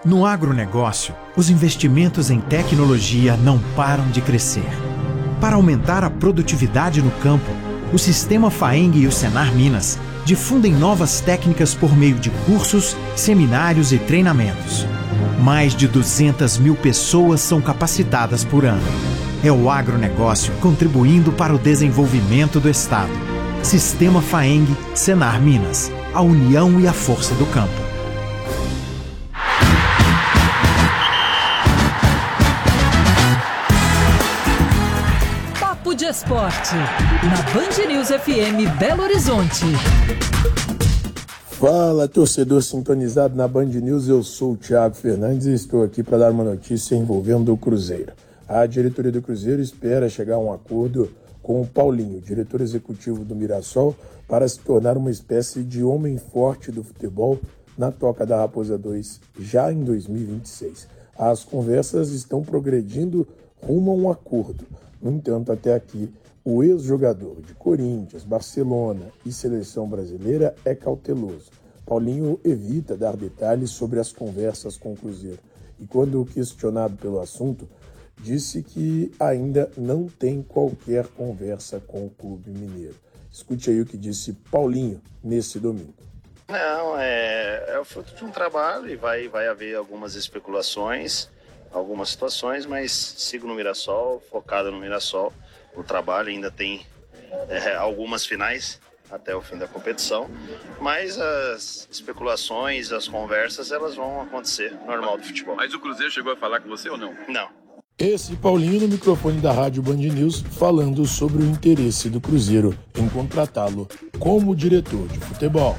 No agronegócio, os investimentos em tecnologia não param de crescer. Para aumentar a produtividade no campo, o Sistema FAENG e o Senar Minas difundem novas técnicas por meio de cursos, seminários e treinamentos. Mais de 200 mil pessoas são capacitadas por ano. É o agronegócio contribuindo para o desenvolvimento do Estado. Sistema FAENG, Senar Minas. A união e a força do campo. Papo de Esporte, na Band News FM Belo Horizonte. Fala, torcedor sintonizado na Band News, eu sou o Thiago Fernandes e estou aqui para dar uma notícia envolvendo o Cruzeiro. A diretoria do Cruzeiro espera chegar a um acordo com o Paulinho, diretor executivo do Mirassol, para se tornar uma espécie de homem forte do futebol na Toca da Raposa 2, já em 2026. As conversas estão progredindo rumo a um acordo. No entanto, até aqui, o ex-jogador de Corinthians, Barcelona e Seleção Brasileira é cauteloso. Paulinho evita dar detalhes sobre as conversas com o Cruzeiro. E quando questionado pelo assunto, disse que ainda não tem qualquer conversa com o clube mineiro. Escute aí o que disse Paulinho nesse domingo. Não, é o fruto de um trabalho e vai haver algumas especulações, algumas situações, mas sigo no Mirassol, focado no Mirassol. O trabalho ainda tem algumas finais até o fim da competição, mas as especulações, as conversas, elas vão acontecer, normal do futebol. Mas o Cruzeiro chegou a falar com você ou não? Não. Esse Paulinho no microfone da Rádio Band News falando sobre o interesse do Cruzeiro em contratá-lo como diretor de futebol.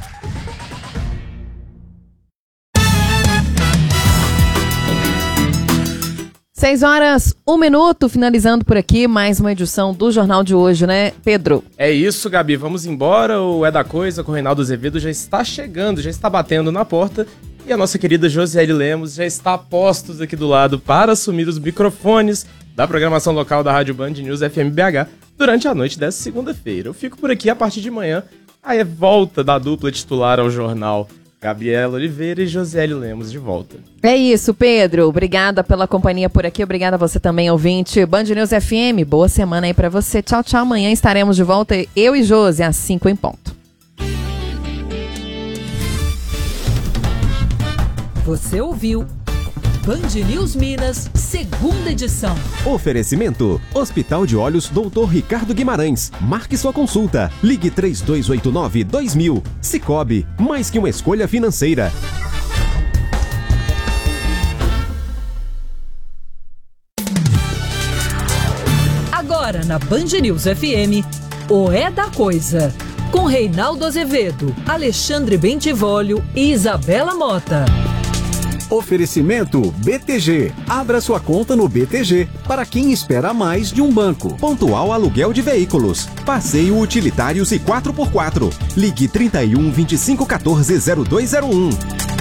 6h01, finalizando por aqui mais uma edição do Jornal de hoje, né, Pedro? É isso, Gabi, vamos embora. O É da Coisa com o Reinaldo Azevedo já está chegando, já está batendo na porta. E a nossa querida Josiele Lemos já está a postos aqui do lado para assumir os microfones da programação local da Rádio Band News FM BH durante a noite dessa segunda-feira. Eu fico por aqui a partir de manhã. Aí é volta da dupla titular ao jornal. Gabriela Oliveira e Josiele Lemos de volta. É isso, Pedro. Obrigada pela companhia por aqui. Obrigada a você também, ouvinte. Band News FM, boa semana aí pra você. Tchau, tchau. Amanhã estaremos de volta, eu e Josi, às 5 em ponto. Você ouviu Band News Minas, segunda edição. Oferecimento: Hospital de Olhos Dr. Ricardo Guimarães. Marque sua consulta. Ligue 3289-2000. Sicoob, mais que uma escolha financeira. Agora na Band News FM, o É da Coisa. Com Reinaldo Azevedo, Alexandre Bentivolio e Isabela Mota. Oferecimento BTG. Abra sua conta no BTG para quem espera mais de um banco. Pontual Aluguel de Veículos. Passeio Utilitários e 4x4. Ligue 31 25 14 0201.